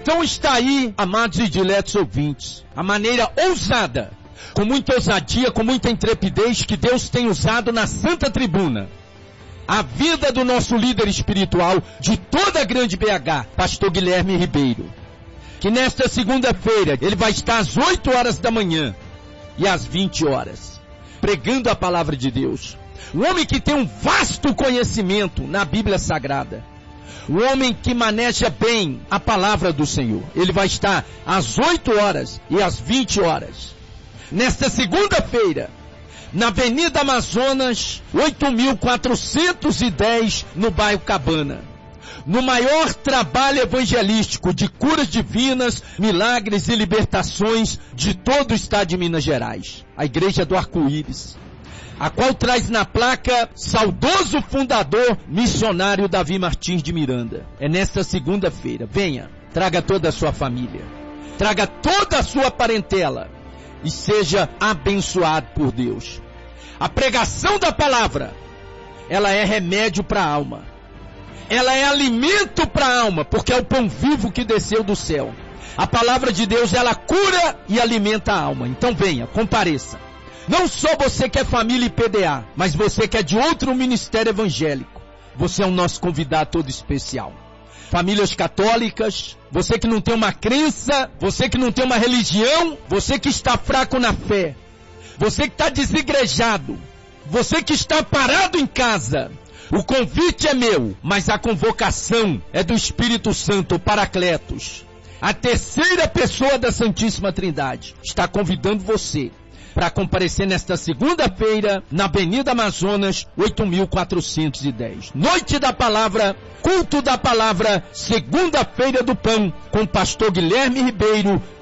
Então está aí, amados e diletos ouvintes, a maneira ousada, com muita ousadia, com muita intrepidez que Deus tem usado na Santa Tribuna. A vida do nosso líder espiritual de toda a Grande BH, Pastor Guilherme Ribeiro. Que nesta segunda-feira ele vai estar às 8 horas da manhã e às 20 horas, pregando a palavra de Deus. Um homem que tem um vasto conhecimento na Bíblia Sagrada. Um homem que maneja bem a palavra do Senhor. Ele vai estar às 8 horas e às 20 horas. Nesta segunda-feira, na Avenida Amazonas, 8.410, no bairro Cabana. No maior trabalho evangelístico de curas divinas, milagres e libertações de todo o estado de Minas Gerais. A Igreja do Arco-Íris, a qual traz na placa saudoso fundador missionário Davi Martins de Miranda. É nesta segunda-feira. Venha, traga toda a sua família, traga toda a sua parentela e seja abençoado por Deus. A pregação da palavra, ela é remédio para a alma. Ela é alimento para a alma, porque é o pão vivo que desceu do céu. A palavra de Deus, ela cura e alimenta a alma. Então venha, compareça. Não só você que é família IPDA, mas você que é de outro ministério evangélico. Você é o nosso convidado todo especial. Famílias católicas, você que não tem uma crença, você que não tem uma religião, você que está fraco na fé, você que está desigrejado, você que está parado em casa. O convite é meu, mas a convocação é do Espírito Santo, o Paracletos. A terceira pessoa da Santíssima Trindade está convidando você para comparecer nesta segunda-feira na Avenida Amazonas, 8.410. Noite da Palavra, culto da Palavra, segunda-feira do Pão, com o pastor Guilherme Ribeiro,